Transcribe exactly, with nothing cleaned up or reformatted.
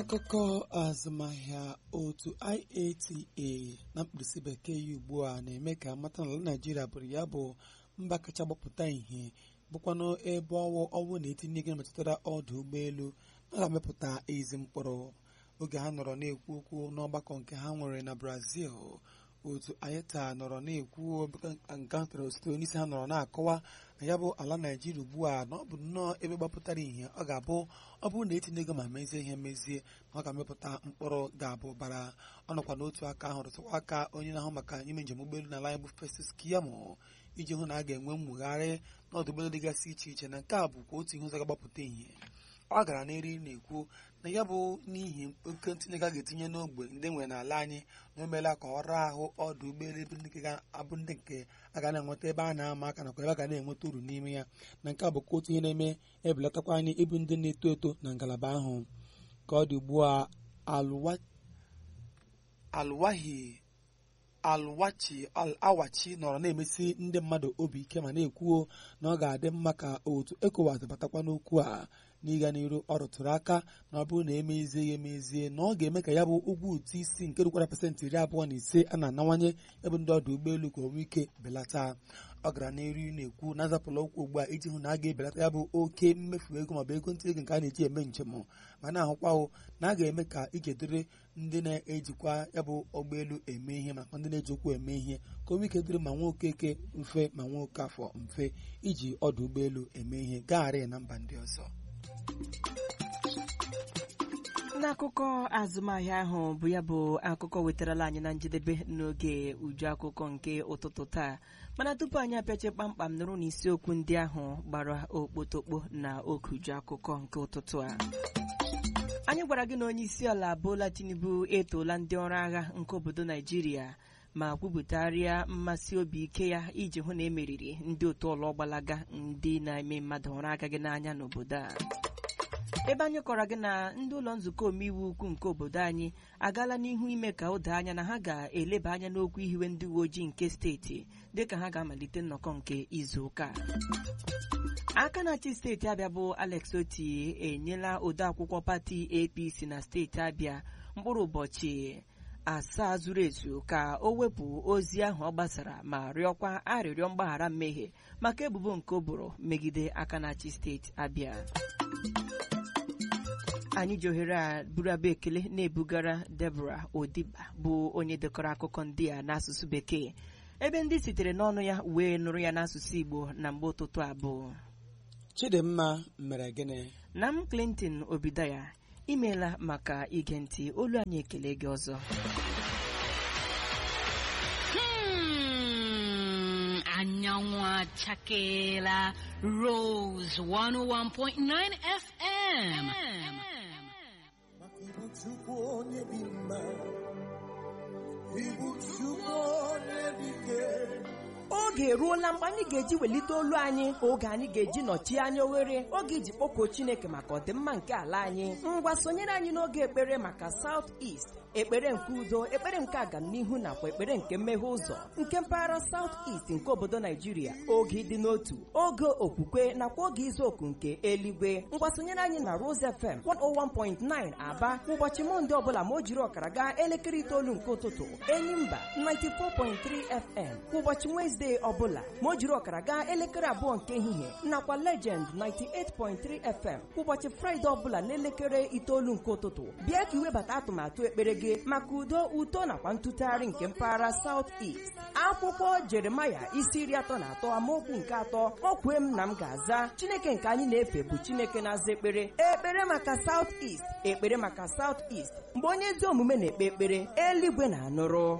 N'akụkọ azụmahịa, otu I A T A na mkpirisi bekee ya ugbu a na-eme ka amata na ala Naịjirịa bụrụ ya bụ mba kacha gbapụta ihe bụkwanụ ebe ọwụ ọwụ na-etinye ego metụtara ọdụ ụgbọelu a ga-amepụta ezi mkpụrụ. Oge ha nọrọ na-ekwu okwu n'ọgbakọ nke ha nwere na Brazil, otu I A T A nọrọ na-ekwu nke ntara osote onye isi ha nọrọ na-akọwa na ya bụ ala Naịjirịa ugbu a na ọ bụ nnọọ ebe gbapụtara ihe ọ ga-abụ ọ bụrụ na etinye ego ma mezie ihe mezie na ọ ga-amepụta mkpụrụ ga-abụ bara. Ọ nọkwa n'otu aka ahụ rụtụkwa aka onye na-ahụ maka ime njem ụgbọelu n'ala anyị bụ Festus Keyamo iji hụ na a ga-enwe mmụgharị n'ọdụ ụgbọelu dịgasị iche iche na nke a bụkwa otu ihe ụzọ ga-agbapụta ihe. Ọ gara n'eri na-ekwu na ya bụ n'ihi oke ntinye ga ga-etinye n'ogbe ndị nwere n'ala anyị na o meela ka ọrụ ahụ ọdụ ụgbọelu ebe ndị ga-abụ ndị nke a ga na-enweta ebe a na-ama aka nakwa ebe a ga na-enweta uru n'ime ya, na nke a bụkwa otu ihe na-eme ebelatakwa anyị ịbụ ndị na-eto eto na ngalaba ahụ. Ka ọ dị ugbu a, alụwaghị alwachi awachi nọrọ na-emesi ndị mmadụ obi ike ma na-ekwuo na ọ ga-adị mma ka otu ECOWAS batakwa n'okwu a n'ịga n'iru. Ọ rụtụrụ aka na ọ bụrụ na emezie ya emezie na ọ ga-eme ka ya bụ ụgwọ ụtụ isi nke rukwara pasentị iri abụọ na ise a na-anawanye ebe ndị ọdụ ụgbọelu ka o nwee ike belata. Ọ gara n'eri na-ekwu na azapụla okwu ugbu a iji hụ na a ga-ebelata ya bụ oke mmefu ego maọbụ ego ntị ego nke a na-eji eme njem, ma na-ahụkwa na a ga-eme ka ije dịrị ndị na-ejikwa ya bụ ụgbọelu eme ihe maka ndị na-eji okwu eme ihe ka o nwee ike dịrị ma nwa okeke mfe ma nwa oke afọ mfe iji ọdụ ụgbọelu eme ihe gagharị na mba ndị ọzọ. N'akụkọ azụmahịa ahụ bụ ya bụ akụkọ wetarala anyị na njedebe n'oge uju akụkọ nke ụtụtụ taa, mana tupu anyị apịache kpamkpam nụrụ na isiokwu ndị ahụ gbara okpotokpo na oge uju akụkọ nke ụtụtụ a. Anyị gwara gị na onye isi ala Bola Tinubu etoola ndị ọrụ agha nke obodo Naijiria ma kwupụtarịa mmasị obi ike ya iji hụ na emeriri ndị otu ọlụ gbalaga ndị na-eme mmadụ ọrụ agaghị n'anya n'obodo a. Ebe anyị kọrọ gị na ndị ụlọ nzukọ omeiwu ukwu nke obodo anyị agaala n'ihu ime ka o doo anya na ha ga-eleba anya n'okwu ihiwe ndị uwe ojii nke steeti dịka ha ga-amalite nnọkọ nke izu ụka. Aka na-achị steeti Abịa bụ Alex Oti enyela odeakwụkwọ pati A P C na steeti Abịa mkpụrụ ụbọchị asaa zuru ezu ka o wepụ ozi ahụ ọ gbasara ma rịọkwa arịrịọ mgbaghara mmehie maka ebubo nke o boro megide aka na-achị steeti Abịa. Anyị ji ohere a buru abụ ekele na-ebugara Deborah Odiba bụ onye dekọrọ akụkọ ndị a n'asụsụ Bekee, ebe ndị sitere n'ọnụ ya wee nụrụ ya n'asụsụ Igbo na mgbe ụtụtụ abụọ. Chidimma mere gịnị? Na m Clinton Obidaya, imeela maka ige ntị. Olu anyị ekele gị ọzọ. Anyanwụ achakela Rose one oh one point nine F M. Oge eruola mgbe anyị ga-eji welite olu anyị, oge anyị ga-eji nọchie anya oghere, oge iji kpọkuo Chineke maka ọdịmma nke ala anyị. Ngwa sonyere anyị n'oge ekpere maka South East, ekpere nke udo, ekpere nke agamnihu nakwa ekpere nke mmeghe ụzọ nke mpaghara South East nke obodo Naijiria. Oge ịdị n'otu, oge okwukwe nakwa oge izu oku nke eluigwe. Ngwa sonyere anyị na Rose F M one oh one point nine Aba ụbọchị Mọnde ọbụla ma o jiri ọkara gaa elekere itoolu nke ụtụtụ, Enyimba ninety-four point three F M ụbọchị Wednesday ọbụla ma o jiri ọkara gaa elekere abụọ nke ehihie, nakwa Legend ninety-eight point three F M ụbọchị Friday ọbụla n'elekere itoolu nke ụtụtụ. Bịa ka iwebata atụmatụ ekpere gị maka udo, uto nakwa ntụtụgharị nke mpaghara South East. Akwụkwọ Jeremaya isi iri atọ na atọ amaokwu nke atọ, o kwee m na m ga-aza. Chineke nke anyị na-efe bụ Chineke na-aza ekpere. Ekpere maka South East, ekpere maka South East. Mgbe onye ezi omume na-ekpe ekpere, eluigwe na-anụrụ.